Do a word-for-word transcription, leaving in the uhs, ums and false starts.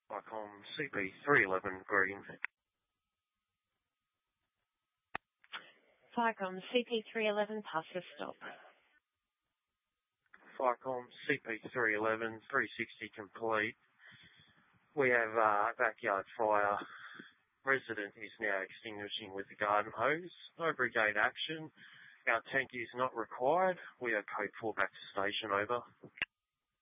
Icon C P three eleven green. Ficom C P three eleven passes stop. Ficom C P three eleven, three sixty complete. We have uh, backyard fire. Resident is now extinguishing with the garden hose. No brigade action. Our tank is not required. We are code four back to station, over.